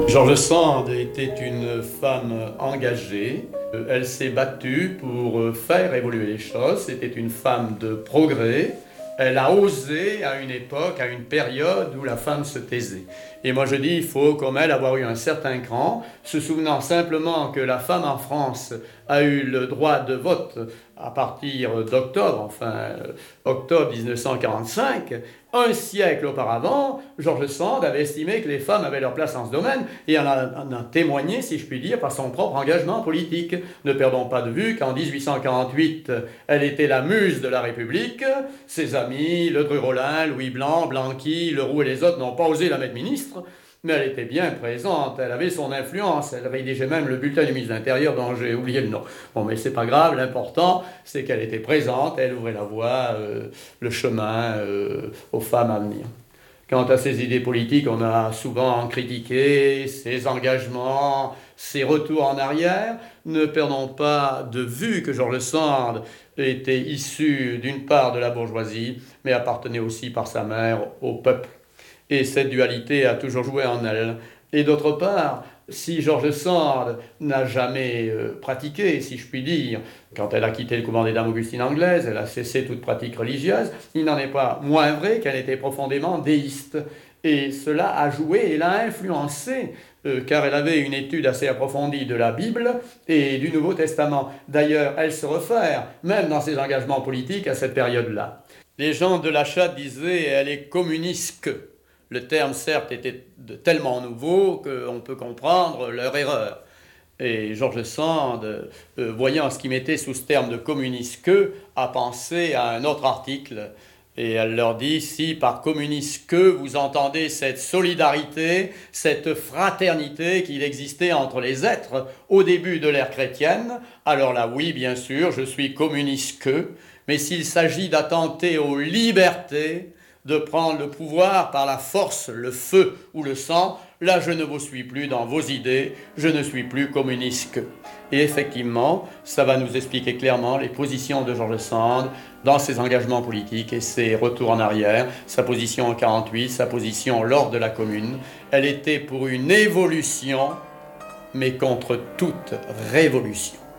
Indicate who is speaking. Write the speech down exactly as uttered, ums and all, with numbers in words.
Speaker 1: George Sand était une femme engagée. Elle s'est battue pour faire évoluer les choses. C'était une femme de progrès. Elle a osé à une époque, à une période où la femme se taisait. Et moi je dis, il faut comme elle avoir eu un certain cran, se souvenant simplement que la femme en France a eu le droit de vote à partir d'octobre, enfin octobre mille neuf cent quarante-cinq, un siècle auparavant, George Sand avait estimé que les femmes avaient leur place en ce domaine et en a, en a témoigné, si je puis dire, par son propre engagement politique. Ne perdons pas de vue qu'en mille huit cent quarante-huit, elle était la muse de la République. Ses amis, Ledru-Rollin, Louis Blanc, Blanqui, Leroux et les autres n'ont pas osé la mettre ministre, mais elle était bien présente, elle avait son influence, elle rédigeait même le bulletin du ministre de l'Intérieur dont j'ai oublié le nom. Bon, mais c'est pas grave, l'important c'est qu'elle était présente, elle ouvrait la voie, euh, le chemin euh, aux femmes à venir. Quant à ses idées politiques, on a souvent critiqué ses engagements, ses retours en arrière. Ne perdons pas de vue que George Sand était issu d'une part de la bourgeoisie, mais appartenait aussi par sa mère au peuple. Et cette dualité a toujours joué en elle. Et d'autre part, si George Sand n'a jamais euh, pratiqué, si je puis dire, quand elle a quitté le couvent des Dames Augustines anglaises, elle a cessé toute pratique religieuse, il n'en est pas moins vrai qu'elle était profondément déiste. Et cela a joué et l'a influencé, euh, car elle avait une étude assez approfondie de la Bible et du Nouveau Testament. D'ailleurs, elle se réfère, même dans ses engagements politiques, à cette période-là. Les gens de l'achat disaient « elle est communiste ». Le terme, certes, était de tellement nouveau qu'on peut comprendre leur erreur. Et George Sand, euh, voyant ce qu'ils mettaient sous ce terme de communiste, a pensé à un autre article. Et elle leur dit, si par communiste que vous entendez cette solidarité, cette fraternité qu'il existait entre les êtres au début de l'ère chrétienne, alors là, oui, bien sûr, je suis communiste que, mais s'il s'agit d'attenter aux libertés, de prendre le pouvoir par la force, le feu ou le sang, là je ne vous suis plus dans vos idées, je ne suis plus communiste que. Et effectivement, ça va nous expliquer clairement les positions de George Sand dans ses engagements politiques et ses retours en arrière, sa position en quarante-huit, sa position lors de la Commune. Elle était pour une évolution, mais contre toute révolution.